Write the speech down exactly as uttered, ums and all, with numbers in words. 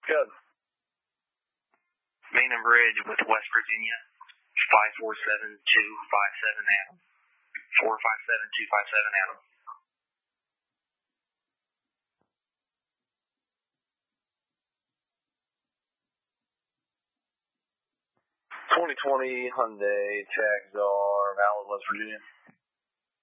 Good. Main and Bridge with West Virginia, five four seven two five seven Adam. four five seven two five seven Adam. twenty twenty Hyundai Chaxar, valid, West Virginia.